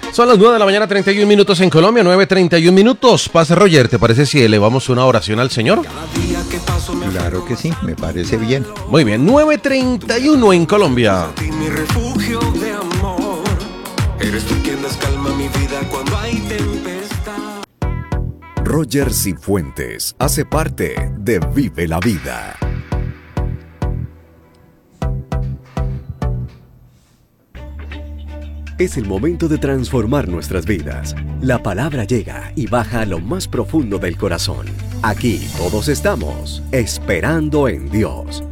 Son las 9 de la mañana, 31 minutos en Colombia, 9:31 minutos. Pase Roger, ¿te parece si elevamos una oración al Señor? Claro que sí, me parece bien. Muy bien, 9:31 en Colombia. Mi refugio de amor, eres tú quien descalma mi vida cuando hay tempestad. Roger Cifuentes hace parte de Vive la Vida. Es el momento de transformar nuestras vidas. La palabra llega y baja a lo más profundo del corazón. Aquí todos estamos esperando en Dios.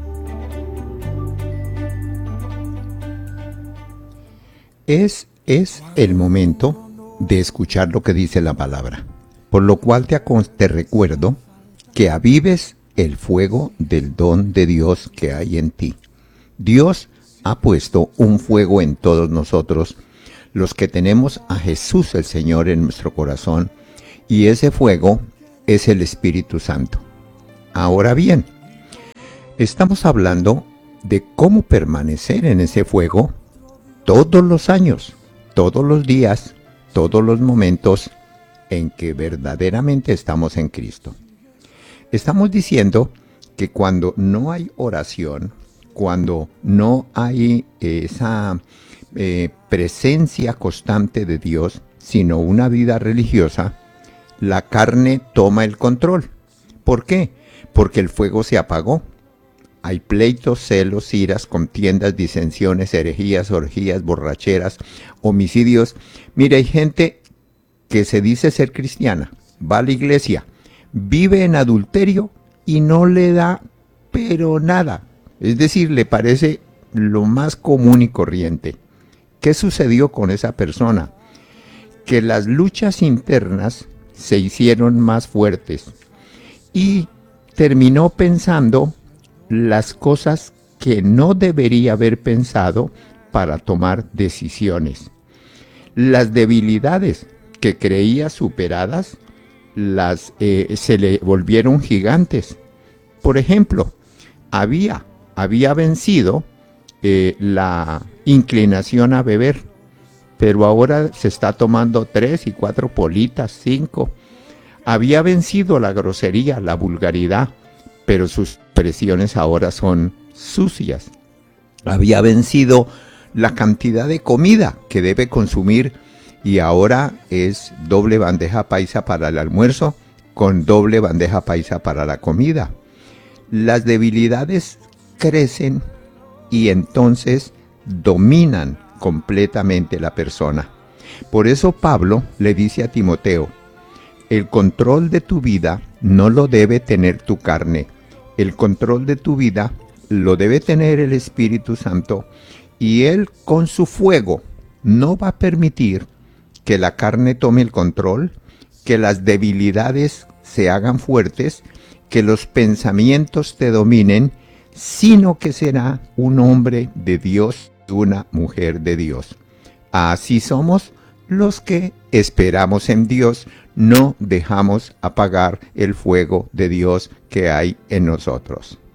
Es el momento de escuchar lo que dice la palabra. Por lo cual te recuerdo que avives el fuego del don de Dios que hay en ti. Dios ha puesto un fuego en todos nosotros, los que tenemos a Jesús el Señor en nuestro corazón, y ese fuego es el Espíritu Santo. Ahora bien, estamos hablando de cómo permanecer en ese fuego todos los años, todos los días, todos los momentos en que verdaderamente estamos en Cristo. Estamos diciendo que cuando no hay oración, cuando no hay esa presencia constante de Dios, sino una vida religiosa, la carne toma el control. ¿Por qué? Porque el fuego se apagó. Hay pleitos, celos, iras, contiendas, disensiones, herejías, orgías, borracheras, homicidios. Mira, hay gente que se dice ser cristiana, va a la iglesia, vive en adulterio y no le da pero nada. Es decir, le parece lo más común y corriente. ¿Qué sucedió con esa persona? Que las luchas internas se hicieron más fuertes y terminó pensando las cosas que no debería haber pensado para tomar decisiones. Las debilidades que creía superadas se le volvieron gigantes. Por ejemplo, había vencido la inclinación a beber, pero ahora se está tomando 3 y 4 politas, 5. Había vencido la grosería, la vulgaridad, pero sus expresiones ahora son sucias. Había vencido la cantidad de comida que debe consumir y ahora es doble bandeja paisa para el almuerzo con doble bandeja paisa para la comida. Las debilidades crecen y entonces dominan completamente la persona. Por eso Pablo le dice a Timoteo, el control de tu vida no lo debe tener tu carne, el control de tu vida lo debe tener el Espíritu Santo, y Él con su fuego no va a permitir que la carne tome el control, que las debilidades se hagan fuertes, que los pensamientos te dominen, sino que será un hombre de Dios, una mujer de Dios. Así somos los que esperamos en Dios, no dejamos apagar el fuego de Dios que hay en nosotros.